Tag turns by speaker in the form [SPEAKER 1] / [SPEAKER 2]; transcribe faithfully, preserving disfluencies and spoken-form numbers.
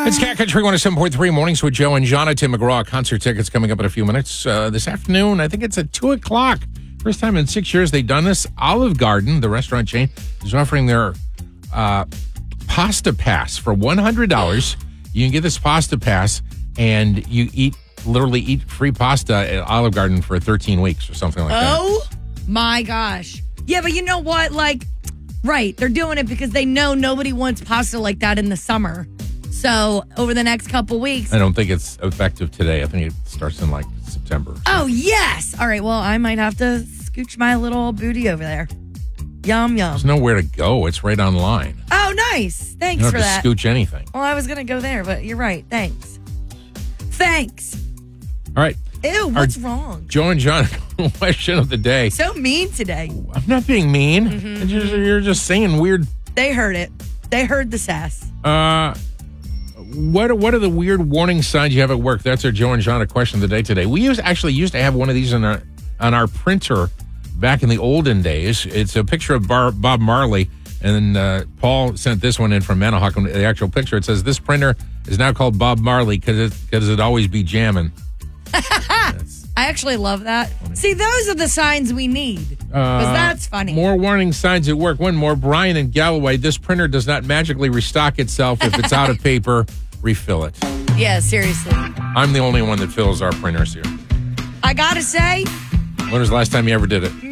[SPEAKER 1] It's Cat Country one oh seven point three Mornings with Joe and Jonathan McGraw. Concert tickets coming up in a few minutes. Uh, this afternoon, I think it's at two o'clock. First time in six years they've done this. Olive Garden, the restaurant chain, is offering their uh, pasta pass for one hundred dollars. You can get this pasta pass, and you eat literally eat free pasta at Olive Garden for thirteen weeks or something like that.
[SPEAKER 2] Oh, my gosh. Yeah, but you know what? Like, right, they're doing it because they know nobody wants pasta like that in the summer. So, over the next couple weeks.
[SPEAKER 1] I don't think it's effective today. I think it starts in like September.
[SPEAKER 2] Oh, yes. All right, well, I might have to scooch my little booty over there. Yum, yum.
[SPEAKER 1] There's nowhere to go. It's right online.
[SPEAKER 2] Oh, nice. Thanks
[SPEAKER 1] You don't
[SPEAKER 2] for
[SPEAKER 1] have
[SPEAKER 2] that.
[SPEAKER 1] to scooch anything.
[SPEAKER 2] Well, I was going to go there, but you're right. Thanks. Thanks.
[SPEAKER 1] All right.
[SPEAKER 2] Ew, what's wrong?
[SPEAKER 1] Joe and John, question of the day.
[SPEAKER 2] So mean today.
[SPEAKER 1] I'm not being mean.
[SPEAKER 2] Mm-hmm.
[SPEAKER 1] It's just- you're just saying weird.
[SPEAKER 2] They heard it. They heard the sass.
[SPEAKER 1] Uh, what what are the weird warning signs you have at work? That's our Joe and John question of the day today. We used actually used to have one of these on our on our printer back in the olden days. It's a picture of Bar, Bob Marley, and then uh, Paul sent this one in from Manahawk. The actual picture, it says this printer is now called Bob Marley because it because it always be jamming.
[SPEAKER 2] I actually love that. See, those are the signs we need. Because
[SPEAKER 1] Uh,
[SPEAKER 2] that's funny.
[SPEAKER 1] More warning signs at work. One more. Brian and Galloway, this printer does not magically restock itself. If it's out of paper, refill it.
[SPEAKER 2] Yeah, seriously.
[SPEAKER 1] I'm the only one that fills our printers here.
[SPEAKER 2] I gotta say,
[SPEAKER 1] When was the last time you ever did it?